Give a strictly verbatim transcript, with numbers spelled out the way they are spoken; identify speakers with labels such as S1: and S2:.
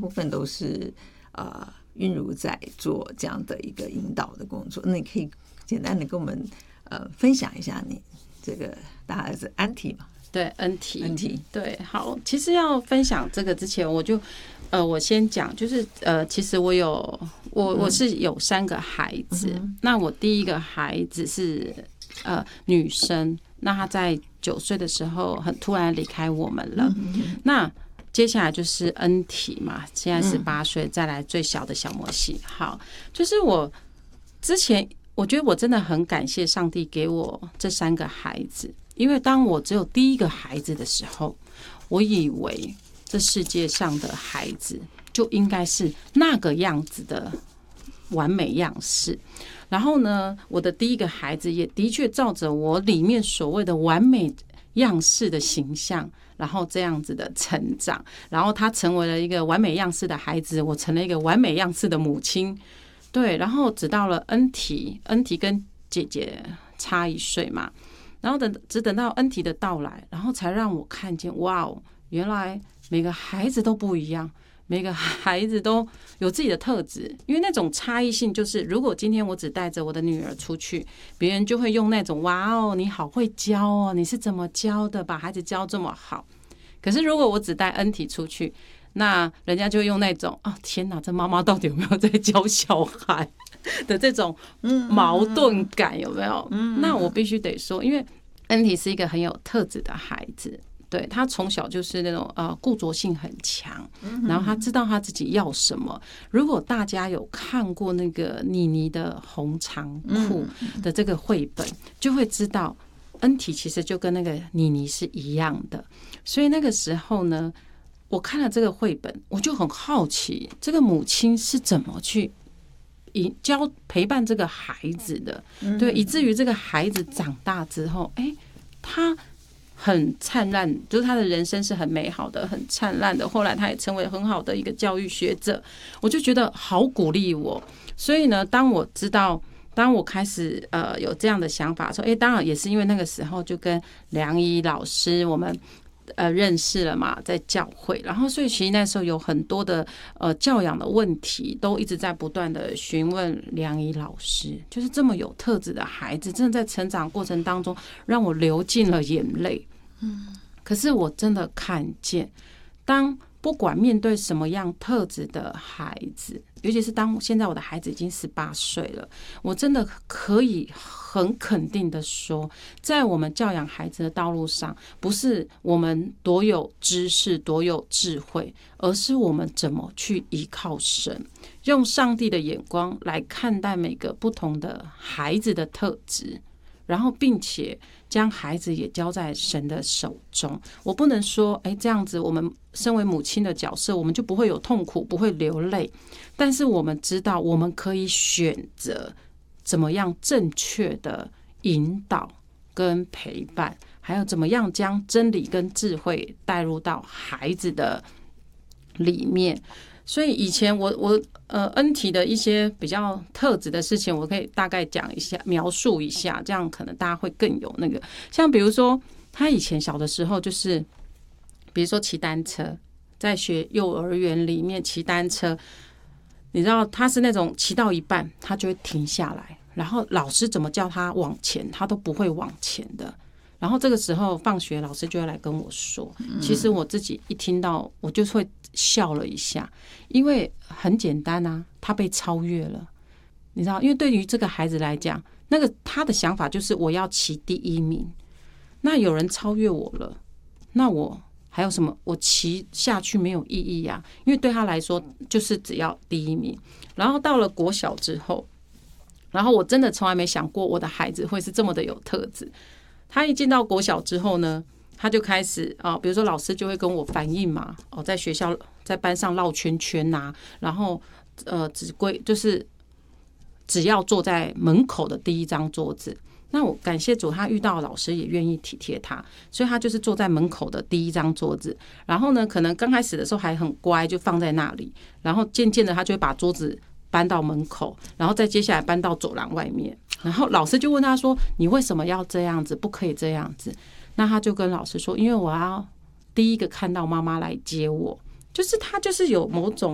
S1: 部分都是呃韵如在做这样的一个引导的工作。那你可以简单的跟我们呃分享一下你这个大儿子安提嘛？
S2: 对，恩提，
S1: 恩提，
S2: 对，好，其实要分享这个之前，我就呃，我先讲，就是呃，其实我有我我是有三个孩子，嗯、那我第一个孩子是呃女生，那她在九岁的时候很突然离开我们了，嗯、那接下来就是恩提嘛，现在是八岁，再来最小的小摩西。好，就是我之前我觉得我真的很感谢上帝给我这三个孩子。因为当我只有第一个孩子的时候，我以为这世界上的孩子就应该是那个样子的完美样式。然后呢，我的第一个孩子也的确照着我里面所谓的完美样式的形象，然后这样子的成长。然后他成为了一个完美样式的孩子，我成了一个完美样式的母亲。对，然后直到了恩提，恩提跟姐姐差一岁嘛。然后等只等到恩提的到来，然后才让我看见，哇哦，原来每个孩子都不一样，每个孩子都有自己的特质。因为那种差异性，就是如果今天我只带着我的女儿出去，别人就会用那种哇哦，你好会教哦，你是怎么教的，把孩子教这么好。可是如果我只带恩提出去，那人家就用那种哦，天哪，这妈妈到底有没有在教小孩的这种矛盾感，有没有？那我必须得说，因为恩提是一个很有特质的孩子，对，他从小就是那种呃固着性很强，然后他知道他自己要什么。如果大家有看过那个妮妮的红长裤的这个绘本，就会知道恩提其实就跟那个妮妮是一样的。所以那个时候呢，我看了这个绘本，我就很好奇，这个母亲是怎么去教陪伴这个孩子的，对，以至于这个孩子长大之后，哎，他很灿烂，就是他的人生是很美好的，很灿烂的。后来他也成为很好的一个教育学者，我就觉得好鼓励我。所以呢，当我知道，当我开始呃有这样的想法说，哎，当然也是因为那个时候就跟梁怡老师我们。呃，认识了嘛，在教会，然后所以其实那时候有很多的呃教养的问题，都一直在不断的询问梁怡老师。就是这么有特质的孩子，真的在成长过程当中让我流尽了眼泪。嗯，可是我真的看见，当不管面对什么样特质的孩子，尤其是当现在我的孩子已经十八岁了，我真的可以很肯定的说，在我们教养孩子的道路上，不是我们多有知识多有智慧，而是我们怎么去依靠神，用上帝的眼光来看待每个不同的孩子的特质，然后并且将孩子也交在神的手中。我不能说哎，这样子我们身为母亲的角色，我们就不会有痛苦，不会流泪，但是我们知道我们可以选择怎么样正确的引导跟陪伴，还有怎么样将真理跟智慧带入到孩子的里面。所以以前我我呃恩提的一些比较特质的事情，我可以大概讲一下，描述一下，这样可能大家会更有那个。像比如说，他以前小的时候，就是比如说骑单车，在学幼儿园里面骑单车，你知道他是那种骑到一半，他就会停下来，然后老师怎么叫他往前，他都不会往前的。然后这个时候放学，老师就会来跟我说，其实我自己一听到我就会笑了一下，因为很简单啊，他被超越了，你知道，因为对于这个孩子来讲，那个他的想法就是我要骑第一名，那有人超越我了，那我还有什么？我骑下去没有意义啊，因为对他来说就是只要第一名。然后到了国小之后，然后我真的从来没想过我的孩子会是这么的有特质。他一进到国小之后呢，他就开始啊，比如说老师就会跟我反映嘛，哦，在学校在班上绕圈圈呐、啊，然后呃，只规就是只要坐在门口的第一张桌子。那我感谢主，他遇到老师也愿意体贴他，所以他就是坐在门口的第一张桌子。然后呢，可能刚开始的时候还很乖，就放在那里，然后渐渐的他就会把桌子搬到门口，然后再接下来搬到走廊外面。然后老师就问他说：“你为什么要这样子？不可以这样子。”那他就跟老师说：“因为我要第一个看到妈妈来接我。”就是他就是有某种